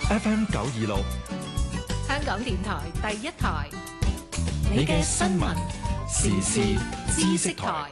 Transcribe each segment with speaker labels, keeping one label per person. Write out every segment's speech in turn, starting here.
Speaker 1: FM 926，
Speaker 2: 香港電台第一台，
Speaker 1: 你嘅新聞時事知識台。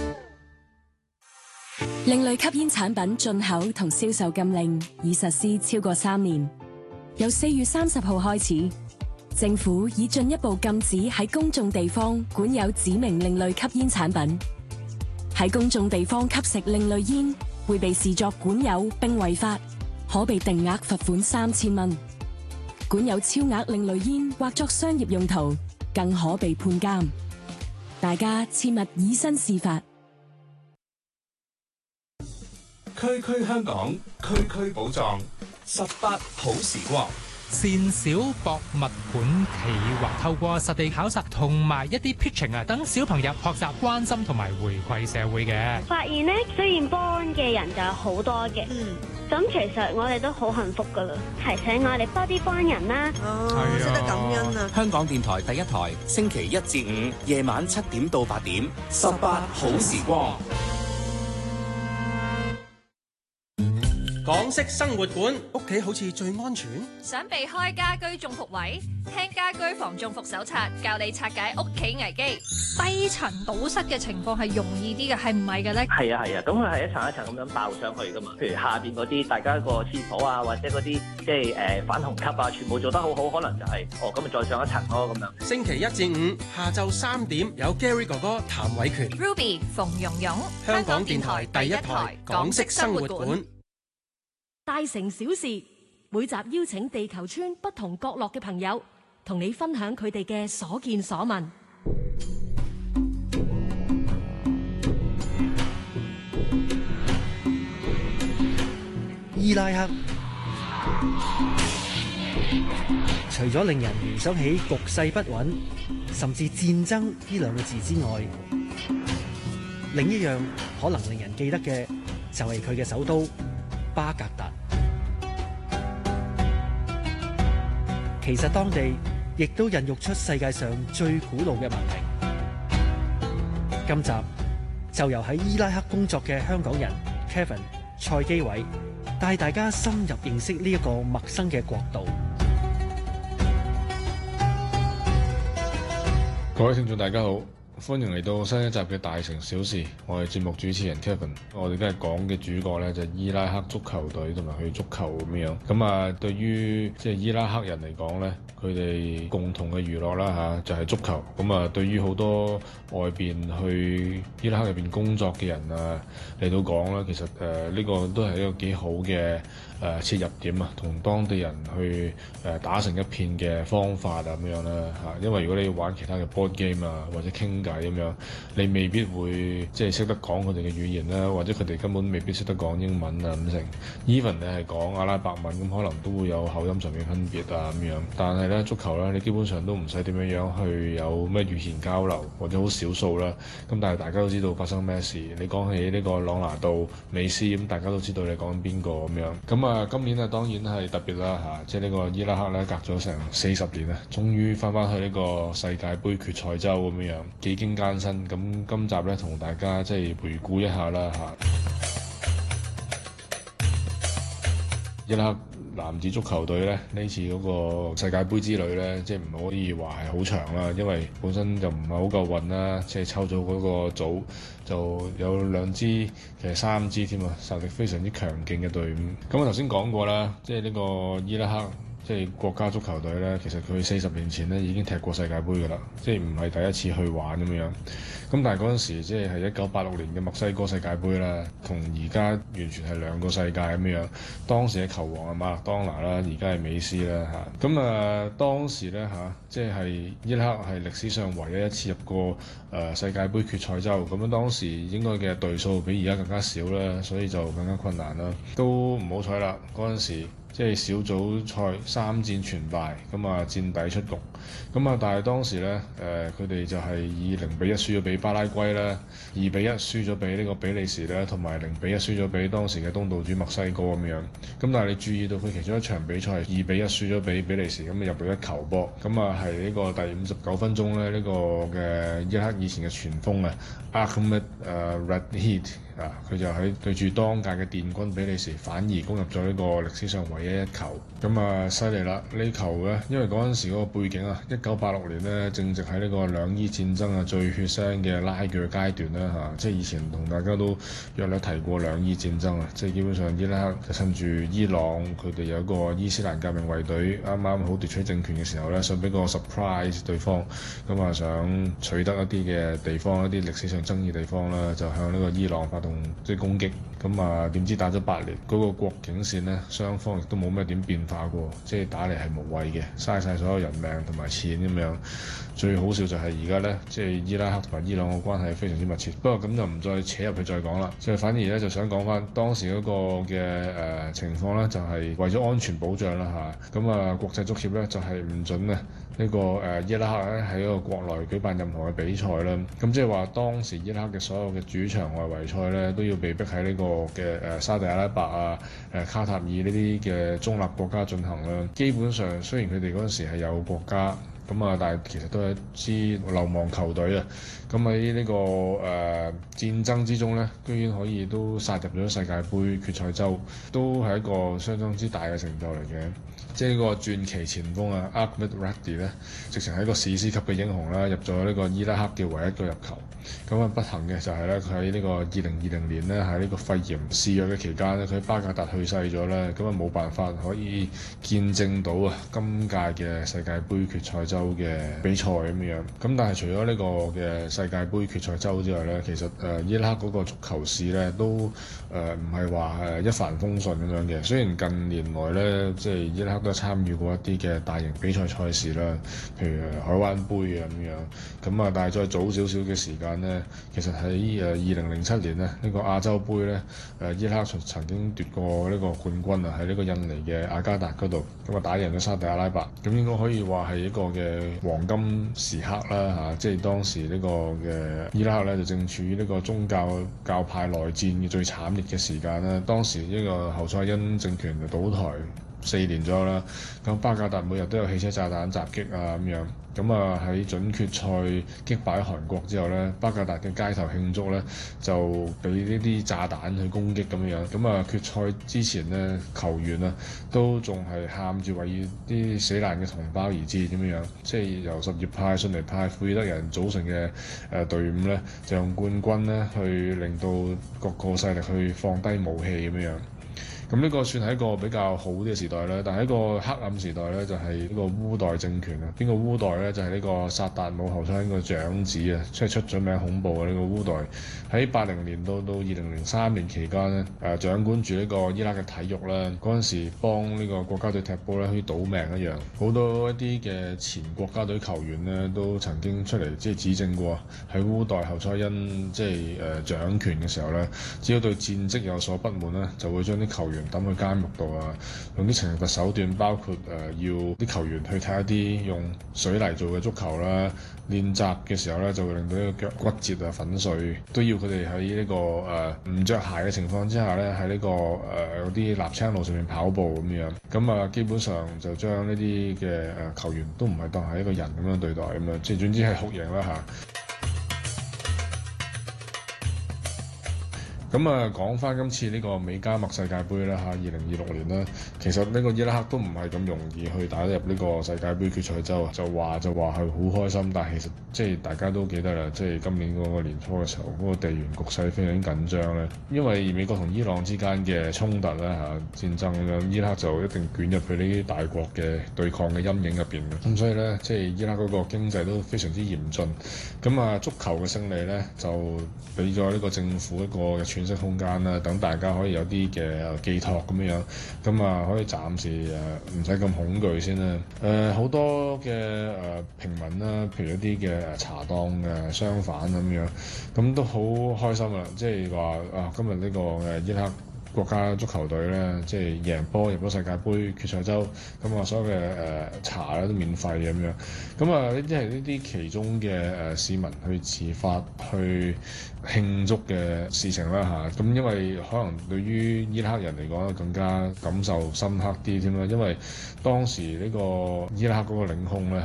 Speaker 3: 另類吸煙產品進口同銷售禁令已實施超過3年，由4月30號開始，政府已進一步禁止喺公眾地方管有指明另類吸煙產品。喺公眾地方吸食另類煙會被視作管有並違法，可被定額罰款3000蚊。管有超額另類煙或作商業用途，更可被判監。大家切勿以身試法。
Speaker 1: 區區香港，區區寶藏，18好時光。
Speaker 4: 善小博物館企劃透過實地考察同埋一啲 pitching 等小朋友學習關心同埋回饋社會嘅。
Speaker 5: 發現呢，雖然幫嘅人就有好多嘅，咁其實我哋都好幸福噶啦。提醒我哋多啲幫人啦。
Speaker 6: 識得感恩啊！
Speaker 7: 香港電台第一台，星期1至5夜晚7點到8點，18好時光。
Speaker 6: 港式生活館，屋企好似最安全。
Speaker 2: 想避開家居中伏位，聽家居防中伏手冊，教你拆解屋企危機。低層堵塞嘅情況係容易啲嘅，係唔係嘅咧？
Speaker 8: 係啊，咁佢係一層一層咁樣爆上去噶嘛。譬如下邊嗰啲，大家個廁所啊，或者嗰啲即係反虹吸啊，全部做得好好，可能就係咁咪再上一層咯咁樣。
Speaker 6: 星期1至5下晝3點，有 Gary 哥哥譚偉權、
Speaker 2: Ruby 馮蓉蓉，
Speaker 6: 香港電台第一台港式生活館。
Speaker 3: 大城小事，每集邀請地球村不同角落嘅朋友，同你分享佢哋嘅所見所聞。
Speaker 9: 伊拉克除咗令人聯想起局勢不穩，甚至戰爭呢2個字之外，另一樣可能令人記得嘅就係佢嘅首都巴格達。其實當地亦都孕育出世界上最古老嘅文明。今集就由喺伊拉克工作嘅香港人 Kevin 蔡基偉帶大家深入認識呢一個陌生嘅國度。
Speaker 10: 各位聽眾大家好，歡迎嚟到新一集嘅大城小事，我係節目主持人 Kevin。我哋今日講嘅主角呢，就係伊拉克足球隊同埋佢足球咁樣。咁啊，對於即係伊拉克人嚟講呢，佢哋共同嘅娛樂啦就係足球。咁啊，對於好多外邊去伊拉克入邊工作嘅人啊嚟到講啦，其實呢個都係一個幾好嘅切入點啊，同當地人去打成一片嘅方法啊咁樣啦嚇。因為如果你要玩其他嘅 board game 啊或者傾偈咁樣，你未必會即係識得講佢哋嘅語言啦，或者佢哋根本未必識得講英文啊咁成。even 你係講阿拉伯文咁，可能都會有口音上面分別啊咁樣。但係咧足球咧，你基本上都唔使點樣去有咩語言交流，或者好少數啦。咁但係大家都知道發生咩事。你講起呢個朗拿度、美斯咁，大家都知道你講緊邊個咁樣。咁啊，今年啊當然係特別啦嚇，即係呢個伊拉克咧隔咗成40年啊，終於翻去呢個世界盃決賽周咁樣，幾經艱辛。咁今集咧同大家即係回顧一下啦嚇。伊拉克男子足球隊咧呢次嗰個世界盃之旅咧，即係唔可以話係好長啦，因為本身就唔係好夠運啦，即係抽咗嗰個組就有2支，其實3支添啊，實力非常之強勁嘅隊伍。咁我頭先講過啦，即係呢個伊拉克即係國家足球隊咧，其實佢40年前咧已經踢過世界盃㗎啦，即係唔係第一次去玩咁樣。咁但係嗰陣時即係1986年嘅墨西哥世界盃啦，同而家完全係2個世界咁樣。當時嘅球王係馬勒當拿啦，而家係美斯啦嚇。咁當時咧即係伊拉克係歷史上唯一一次入過世界盃決賽周。咁樣當時應該嘅隊數比而家更加少啦，所以就更加困難啦。都唔好彩啦，嗰陣時即係小組賽3戰全敗，咁啊墊底出局。咁啊，但係當時咧佢哋就係以0-1輸咗俾巴拉圭啦，2-1輸咗俾呢個比利時啦，同埋0-1輸咗俾當時嘅東道主墨西哥咁樣。咁但係你注意到佢其中一場比賽係2-1輸咗俾比利時，咁入咗1球波。咁啊係呢個第59分鐘咧，呢個嘅伊拉克以前嘅前鋒啊，Ahmed Radhid 佢就喺對住當屆嘅殿軍比利時反而攻入咗呢個歷史上唯一一球。咁啊犀利啦！呢球呢，因為嗰陣時嗰個背景啊，1986年呢，正值喺呢個兩伊戰爭啊最血腥嘅拉鋸階段啦即係以前同大家都約略提過兩伊戰爭啊，即係基本上伊拉克就趁住伊朗佢哋有一個伊斯蘭革命衛隊啱啱好奪取政權嘅時候呢，想俾個 surprise 對方，咁啊想取得一啲嘅地方，一啲歷史上爭議地方啦，就向呢個伊朗發動即係攻擊。咁啊點知打咗8年，嗰個國境線呢，雙方亦都冇咩點變化過，即係打嚟係無謂嘅，嘥晒所有人命同埋錢咁樣。最好笑就係而家呢，即係伊拉克同埋伊朗嘅關係非常之密切。不過咁就唔再扯入去再講啦，即係反而呢，就想講翻當時嗰個嘅情況呢，就係為咗安全保障啦咁啊國際足協呢，就係唔準啊呢個伊拉克咧喺一個國內舉辦任何嘅比賽啦。咁即係話當時伊拉克嘅所有嘅主場外圍賽呢，都要被逼喺呢個嘅沙特阿拉伯啊、卡塔爾呢啲嘅中立國家進行啦。基本上雖然佢哋嗰陣時係有國家咁啊，但係其實都係一支流亡球隊啊。咁喺呢個戰爭之中呢，居然可以都殺入咗世界盃決賽周，都係一個相當之大嘅成就嚟嘅。即係呢個傳奇前鋒啊 Ahmed Radi 咧，直情係一個史詩級嘅英雄啦，入咗呢個伊拉克嘅唯一個入球。咁啊不幸嘅就係咧，佢喺呢個2020年咧，喺呢個肺炎肆虐嘅期間咧，佢喺巴格達去世咗咧，咁啊冇辦法可以見證到啊今屆嘅世界盃決賽周嘅比賽咁樣。咁但係除咗呢個嘅世界盃決賽周之外咧，其實伊拉克嗰個足球史咧都唔係話一帆風順咁樣嘅。雖然近年來咧，即係伊拉克都參與過一啲嘅大型比賽賽事啦，譬如海灣杯啊咁樣。咁啊，但係再早少少嘅時間呢，其實喺2007年呢，呢個亞洲杯呢，伊拉克曾經奪過呢個冠軍啊，喺呢個印尼嘅雅加達嗰度，咁啊打贏咗沙特阿拉伯，咁應該可以話係一個嘅黃金時刻啦即係當時呢個嘅伊拉克呢，就正處於呢個宗教派內戰嘅最慘烈嘅時間啦。當時呢個侯賽因政權就倒台4年咗啦，咁巴格達每日都有汽車炸彈襲擊啊咁樣。咁啊喺準決賽擊敗韓國之後呢，巴格達嘅街頭慶祝呢，就俾呢啲炸彈去攻擊咁樣。咁啊決賽之前呢，球員啊都仲係喊住為啲死難嘅同胞而戰咁樣。即係由什葉派、遜尼派、庫爾德人組成嘅隊伍呢，就用冠軍呢去令到各個勢力去放低武器咁樣。咁呢個算係一個比較好啲嘅時代啦，但係一個黑暗時代呢，就係呢個烏代政權啊。邊個烏代呢？就係呢個薩達姆侯賽因個長子啊，即係出咗名恐怖嘅呢個烏代。喺80年到2003年期間呢，掌管住呢個伊拉克嘅體育啦。嗰陣時幫呢個國家隊踢波呢，好似賭命一樣。好多一啲嘅前國家隊球員呢，都曾經出嚟即係指證過，喺烏代侯賽因即係掌權嘅時候呢，只要對戰績有所不滿呢，就會將啲球員抌去監獄度啊，用啲懲罰手段，包括要啲球員去睇一啲用水泥做嘅足球啦，練習嘅時候咧就會令到呢個腳骨折啊、粉碎，都要佢哋喺呢個唔着鞋嘅情況之下咧，喺呢個嗰啲瀝青路上面跑步咁樣，咁啊基本上就將呢啲嘅球員都唔係當係一個人咁樣對待咁樣，即係總之係酷刑啦嚇。咁啊，講翻今次呢個美加墨世界盃啦2026年啦，其實呢個伊拉克都唔係咁容易去打入呢個世界盃決賽周啊，就話係好開心，但係其實即係大家都記得啦，即係今年嗰個年初嘅時候，嗰個地緣局勢非常之緊張咧，因為美國同伊朗之間嘅衝突啦戰爭咁，伊拉克就一定捲入去呢啲大國嘅對抗嘅陰影入邊嘅，咁所以咧即係伊拉克嗰個經濟都非常之嚴峻，咁啊足球嘅勝利咧就俾咗呢個政府一個嘅喘息空間啦，等大家可以有啲嘅寄託咁樣，咁啊可以暫時唔使咁恐懼先啦。好多嘅平民啦，譬如一啲嘅茶檔嘅商販咁樣，咁都好開心啦。即係話今日呢個伊拉克國家足球隊咧，即係贏波入咗世界盃決賽周，咁啊所有嘅茶咧都免費咁樣，咁啊呢啲係呢啲其中嘅市民去自發去慶祝嘅事情啦嚇，咁因為可能對於伊拉克人嚟講更加感受深刻啲添啦，因為當時呢個伊拉克嗰個領空咧嚇，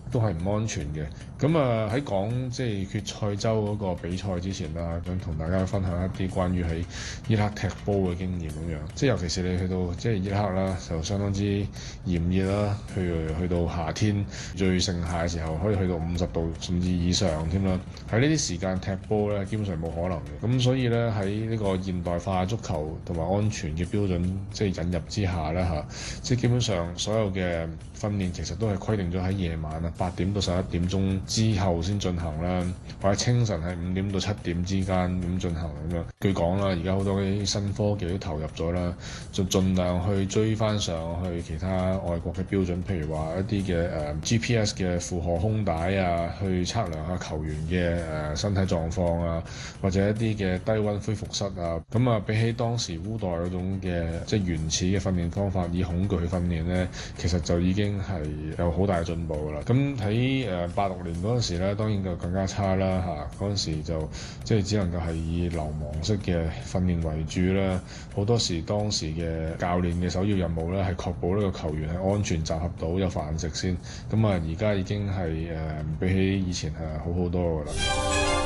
Speaker 10: 都係唔安全嘅。咁喺講即係決賽周嗰個比賽之前啦，想同大家分享一啲關於喺伊拉克踢波嘅經驗咁樣。即係尤其是你去到即係伊拉克啦，就相當之炎熱啦，去到夏天最盛夏嘅時候，可以去到50度甚至以上添啦。喺呢啲時間踢波咧，基本上冇可能嘅。咁所以咧喺呢個現代化足球同埋安全嘅標準即係引入之下咧即係基本上所有嘅訓練其實都係規定咗喺夜晚8點到11點鐘之後先進行啦，或者清晨係5點到7點之間咁進行咁樣。據講啦，而家好多啲新科技都投入咗啦，就盡量去追翻上去其他外國嘅標準，譬如話一啲嘅GPS 嘅負荷胸帶啊，去測量下球員嘅身體狀況啊，或者一啲嘅低溫恢復室啊。咁比起當時烏代嗰種嘅即係原始嘅訓練方法，以恐懼去訓練呢，其實就已經係有好大進步㗎啦。咁喺86年嗰陣時咧，當然就更加差啦嚇。嗰陣時就即係只能夠係以流亡式嘅訓練為主啦。好多時當時嘅教練嘅首要任務咧，係確保呢個球員係安全集合到有飯食先。咁而家已經係比起以前係好好多㗎啦。